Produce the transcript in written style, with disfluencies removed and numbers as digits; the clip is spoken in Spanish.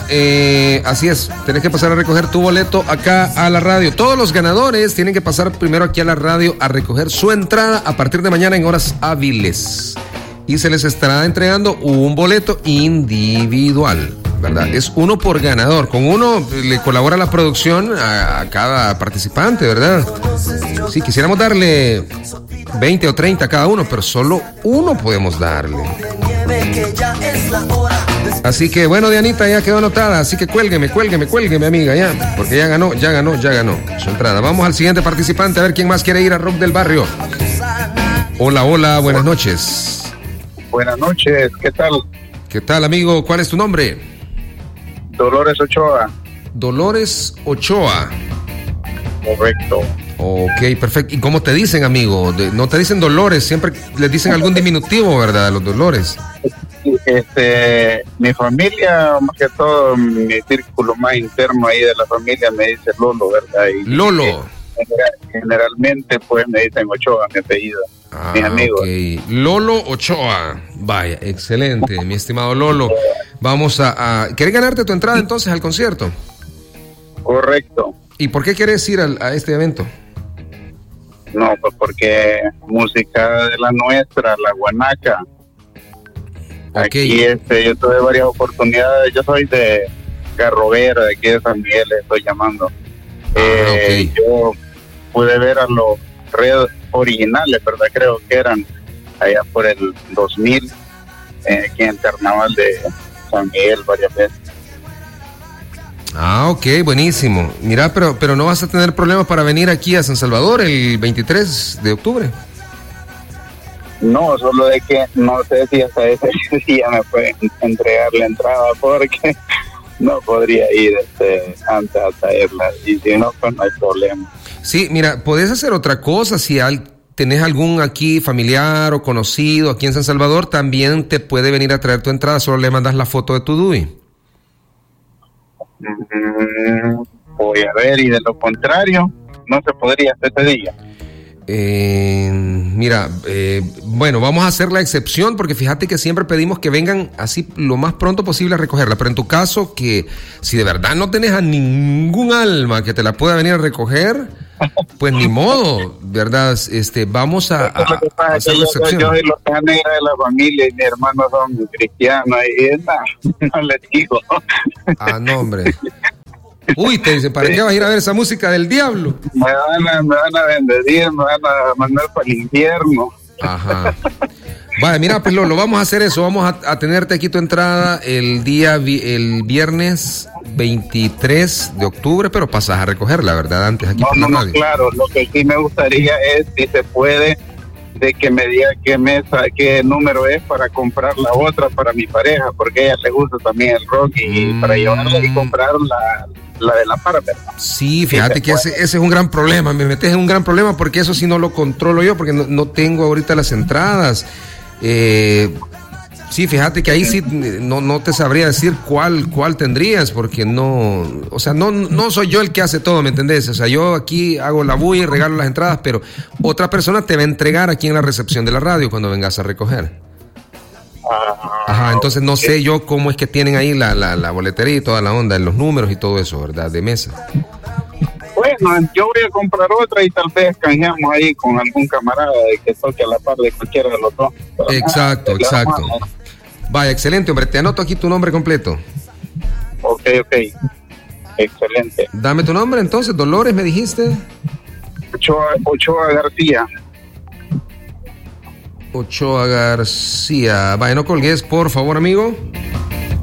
así es, tenés que pasar a recoger tu boleto acá a la radio. Todos los ganadores tienen que pasar primero aquí a la radio a recoger su entrada a partir de mañana en horas hábiles. Y se les estará entregando un boleto individual, ¿verdad? Es uno por ganador. Con uno le colabora la producción a cada participante, ¿verdad? Sí, quisiéramos darle 20 o 30 a cada uno, pero solo uno podemos darle. Así que bueno, Dianita, ya quedó anotada. Así que cuélgueme, amiga, ya. Porque ya ganó su entrada. Vamos al siguiente participante, a ver quién más quiere ir a Rock del Barrio. Hola, buenas noches. Buenas noches, ¿qué tal? ¿Qué tal, amigo? ¿Cuál es tu nombre? Dolores Ochoa. Dolores Ochoa. Correcto. Ok, perfecto. ¿Y cómo te dicen, amigo? No te dicen Dolores, siempre les dicen algún diminutivo, ¿verdad? A los Dolores. Mi familia, más que todo, mi círculo más interno ahí de la familia me dice Lolo, ¿verdad? Y Lolo. Generalmente, pues, me dicen Ochoa, mi apellido. Mis amigos. Okay. Lolo Ochoa. Vaya, excelente, mi estimado Lolo. Vamos a... ¿Querés ganarte tu entrada entonces al concierto? Correcto. ¿Y por qué quieres ir a este evento? No, pues porque música de la nuestra, la guanaca. Okay. Aquí yo tuve varias oportunidades. Yo soy de Garrovera, de aquí de San Miguel, estoy llamando. Okay. Yo pude ver a los Red originales, ¿verdad? Creo que eran allá por el 2000, aquí en Carnaval de San Miguel varias veces. Ok, buenísimo. Mira, pero no vas a tener problemas para venir aquí a San Salvador el 23 de octubre. No, solo de que no sé si hasta ese día me pueden entregar la entrada porque no podría ir antes a traerla, y si no, pues no hay problema. Sí, mira, podés hacer otra cosa. Si tenés algún aquí familiar o conocido aquí en San Salvador, también te puede venir a traer tu entrada, solo le mandas la foto de tu DUI. Voy a ver, y de lo contrario, no se podría hasta ese día. Mira, bueno, vamos a hacer la excepción porque fíjate que siempre pedimos que vengan así lo más pronto posible a recogerla, pero en tu caso, que si de verdad no tenés a ningún alma que te la pueda venir a recoger, pues ni modo, ¿verdad? Vamos a hacer la excepción. Yo soy la negra de la familia y mis hermanos son cristianos y no les digo. No, hombre. Uy, te dice, ¿para qué vas a ir a ver esa música del diablo? Me van a bendecir, me van a mandar para el infierno. Ajá. Vale, mira, pues lo vamos a hacer eso. Vamos a tenerte aquí tu entrada el viernes 23 de octubre, pero pasas a recogerla, ¿verdad? Antes aquí por la radio. Claro, lo que sí me gustaría es, si se puede, de que me diga qué número es para comprar la otra para mi pareja, porque a ella le gusta también el rock, y para llevarla y comprar la de la par, ¿verdad? Sí, fíjate que ese es un gran problema. Me metes en un gran problema porque eso sí no lo controlo yo, porque no tengo ahorita las entradas. Sí, fíjate que ahí sí no te sabría decir cuál tendrías, porque no soy yo el que hace todo, ¿me entendés? O sea, yo aquí hago la bulla y regalo las entradas, pero otra persona te va a entregar aquí en la recepción de la radio cuando vengas a recoger. Ajá, entonces no sé yo cómo es que tienen ahí la boletería y toda la onda, en los números y todo eso, ¿verdad? De mesa. Bueno, yo voy a comprar otra y tal vez canjeamos ahí con algún camarada de que toque a la par de cualquiera de los dos. Exacto. Vaya, excelente, hombre. Te anoto aquí tu nombre completo. Ok. Excelente. Dame tu nombre entonces. Dolores, ¿me dijiste? Ochoa García. Ochoa García. Vaya, no colgues, por favor, amigo.